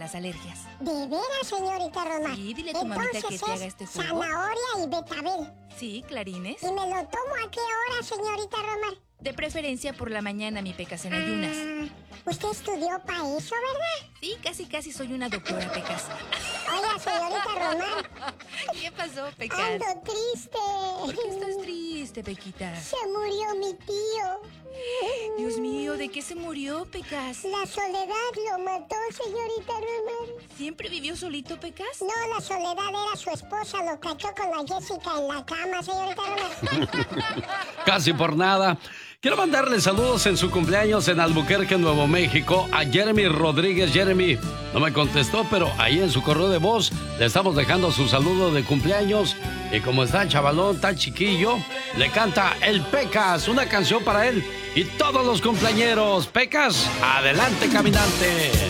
las alergias. ¿De veras, señorita Romar? Sí, dile a tu mamita que te haga este jugo. Zanahoria y betabel. Sí, clarines. ¿Y me lo tomo a qué hora, señorita Romar? De preferencia por la mañana, mi Pecas, en ayunas. Usted estudió para eso, ¿verdad? Sí, casi soy una doctora, Pecas. Oiga, señorita Romar. ¿Qué pasó, Pecas? Ando triste. ¿Por qué estás triste, Pequita? Se murió mi tío. Dios mío, ¿de qué se murió, Pecas? La soledad lo mató, señorita Romar. ¿Siempre vivió solito, Pecas? No, la soledad era su esposa. Lo cachó con la Jessica en la cama, señorita Romar. Casi por nada. Quiero mandarle saludos en su cumpleaños en Albuquerque, Nuevo México, a Jeremy Rodríguez. Jeremy no me contestó, pero ahí en su correo de voz le estamos dejando su saludo de cumpleaños. Y como está chavalón, tan chiquillo, le canta El Pecas, una canción para él y todos los cumpleañeros. Pecas, adelante, caminante.